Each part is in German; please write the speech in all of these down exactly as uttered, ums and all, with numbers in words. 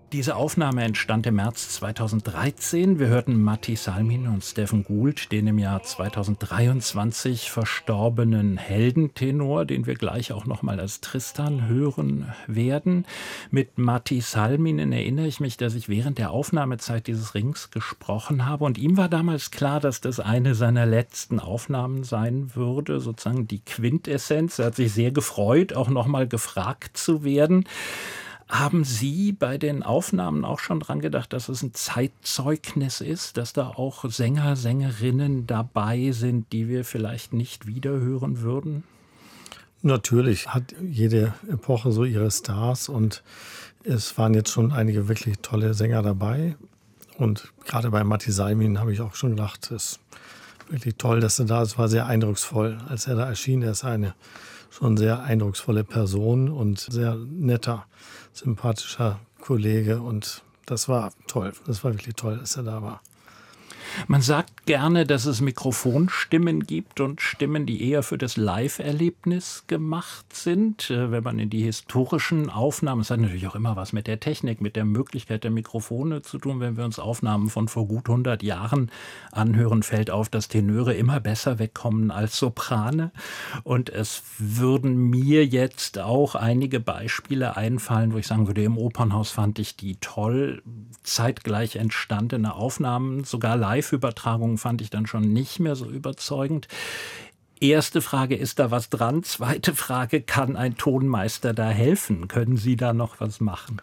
Diese Aufnahme entstand im März zweitausenddreizehn. Wir hörten Matti Salminen und Stephen Gould, den im Jahr zweitausenddreiundzwanzig verstorbenen Heldentenor, den wir gleich auch noch mal als Tristan hören werden. Mit Matti Salminen erinnere ich mich, dass ich während der Aufnahmezeit dieses Rings gesprochen habe. Und ihm war damals klar, dass das eine seiner letzten Aufnahmen sein würde, sozusagen die Quintessenz. Er hat sich sehr gefreut, auch noch mal gefragt zu werden. Haben Sie bei den Aufnahmen auch schon dran gedacht, dass es ein Zeitzeugnis ist, dass da auch Sänger, Sängerinnen dabei sind, die wir vielleicht nicht wiederhören würden? Natürlich hat jede Epoche so ihre Stars und es waren jetzt schon einige wirklich tolle Sänger dabei. Und gerade bei Matti Salminen habe ich auch schon gedacht, es ist wirklich toll, dass er da ist. Es war sehr eindrucksvoll, als er da erschien. Er ist eine schon sehr eindrucksvolle Person und sehr netter, sympathischer Kollege. Und das war toll. Das war wirklich toll, dass er da war. Man sagt gerne, dass es Mikrofonstimmen gibt und Stimmen, die eher für das Live-Erlebnis gemacht sind. Wenn man in die historischen Aufnahmen, es hat natürlich auch immer was mit der Technik, mit der Möglichkeit der Mikrofone zu tun. Wenn wir uns Aufnahmen von vor gut hundert Jahren anhören, fällt auf, dass Tenöre immer besser wegkommen als Soprane. Und es würden mir jetzt auch einige Beispiele einfallen, wo ich sagen würde, im Opernhaus fand ich die toll. Zeitgleich entstandene Aufnahmen, sogar Live-Übertragungen fand ich dann schon nicht mehr so überzeugend. Erste Frage, ist da was dran? Zweite Frage, kann ein Tonmeister da helfen? Können Sie da noch was machen?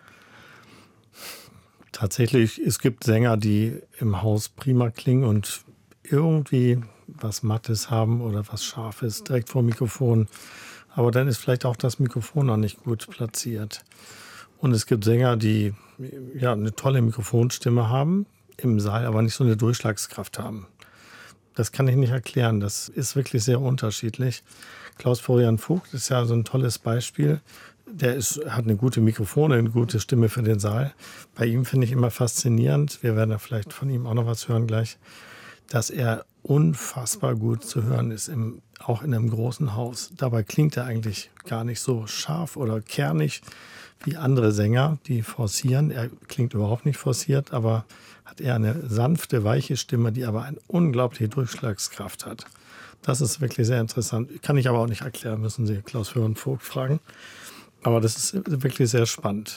Tatsächlich, es gibt Sänger, die im Haus prima klingen und irgendwie was Mattes haben oder was Scharfes direkt vor dem Mikrofon. Aber dann ist vielleicht auch das Mikrofon noch nicht gut platziert. Und es gibt Sänger, die ja eine tolle Mikrofonstimme haben im Saal, aber nicht so eine Durchschlagskraft haben. Das kann ich nicht erklären. Das ist wirklich sehr unterschiedlich. Klaus Florian Vogt ist ja so ein tolles Beispiel. Der ist, hat eine gute Mikrofone, eine gute Stimme für den Saal. Bei ihm finde ich immer faszinierend, wir werden da vielleicht von ihm auch noch was hören gleich, dass er unfassbar gut zu hören ist, im, auch in einem großen Haus. Dabei klingt er eigentlich gar nicht so scharf oder kernig wie andere Sänger, die forcieren. Er klingt überhaupt nicht forciert, aber hat eher eine sanfte, weiche Stimme, die aber eine unglaubliche Durchschlagskraft hat. Das ist wirklich sehr interessant. Kann ich aber auch nicht erklären, müssen Sie Klaus Florian Vogt fragen. Aber das ist wirklich sehr spannend.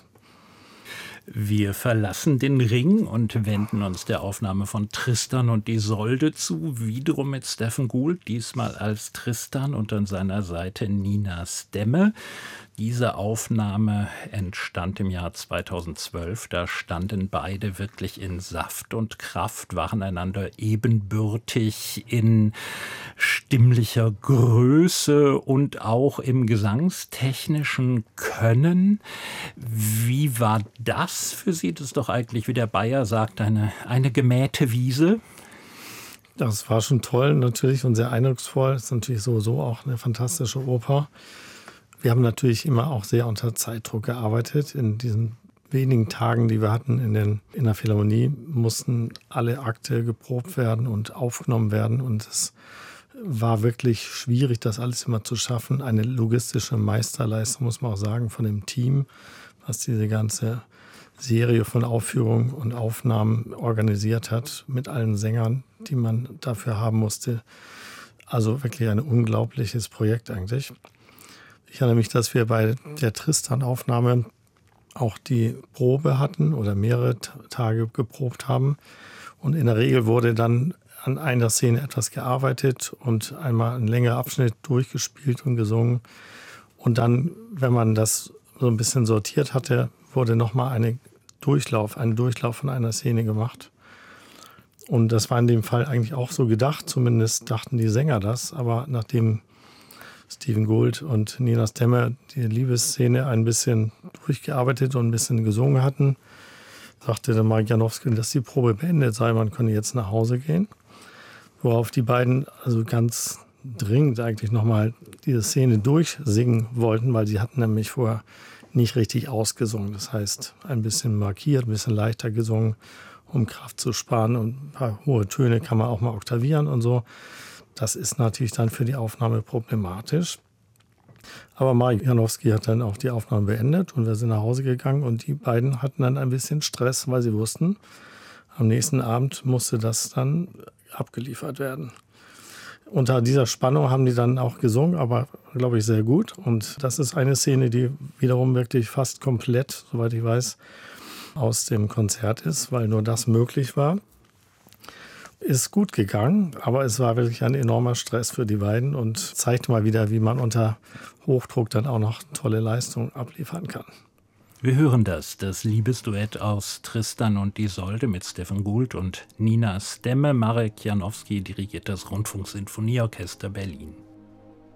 Wir verlassen den Ring und wenden uns der Aufnahme von Tristan und Isolde zu, wiederum mit Stephen Gould, diesmal als Tristan und an seiner Seite Nina Stemme. Diese Aufnahme entstand im Jahr zweitausendzwölf. Da standen beide wirklich in Saft und Kraft, waren einander ebenbürtig in stimmlicher Größe und auch im gesangstechnischen Können. Wie war das für Sie? Das ist doch eigentlich, wie der Bayer sagt, eine, eine gemähte Wiese. Das war schon toll natürlich und sehr eindrucksvoll. Das ist natürlich sowieso auch eine fantastische Oper. Wir haben natürlich immer auch sehr unter Zeitdruck gearbeitet. In diesen wenigen Tagen, die wir hatten in, den, in der Philharmonie, mussten alle Akte geprobt werden und aufgenommen werden. Und es war wirklich schwierig, das alles immer zu schaffen. Eine logistische Meisterleistung, muss man auch sagen, von dem Team, was diese ganze Serie von Aufführungen und Aufnahmen organisiert hat, mit allen Sängern, die man dafür haben musste. Also wirklich ein unglaubliches Projekt eigentlich. Ich erinnere mich, dass wir bei der Tristan-Aufnahme auch die Probe hatten oder mehrere Tage geprobt haben. Und in der Regel wurde dann an einer Szene etwas gearbeitet und einmal ein längerer Abschnitt durchgespielt und gesungen. Und dann, wenn man das so ein bisschen sortiert hatte, wurde nochmal eine Durchlauf, ein Durchlauf von einer Szene gemacht. Und das war in dem Fall eigentlich auch so gedacht, zumindest dachten die Sänger das. Aber nachdem Stephen Gould und Nina Stemme die Liebesszene ein bisschen durchgearbeitet und ein bisschen gesungen hatten, sagte der Marek Janowski, dass die Probe beendet sei, man könne jetzt nach Hause gehen. Worauf die beiden also ganz dringend eigentlich nochmal diese Szene durchsingen wollten, weil sie hatten nämlich vorher nicht richtig ausgesungen. Das heißt, ein bisschen markiert, ein bisschen leichter gesungen, um Kraft zu sparen. Und ein paar hohe Töne kann man auch mal oktavieren und so. Das ist natürlich dann für die Aufnahme problematisch. Aber Marek Janowski hat dann auch die Aufnahme beendet und wir sind nach Hause gegangen und die beiden hatten dann ein bisschen Stress, weil sie wussten, am nächsten Abend musste das dann abgeliefert werden. Unter dieser Spannung haben die dann auch gesungen, aber, glaube ich, sehr gut. Und das ist eine Szene, die wiederum wirklich fast komplett, soweit ich weiß, aus dem Konzert ist, weil nur das möglich war. Ist gut gegangen, aber es war wirklich ein enormer Stress für die beiden und zeigt mal wieder, wie man unter Hochdruck dann auch noch tolle Leistungen abliefern kann. Wir hören das, das Liebesduett aus Tristan und Isolde mit Stephen Gould und Nina Stemme. Marek Janowski dirigiert das Rundfunksinfonieorchester Berlin.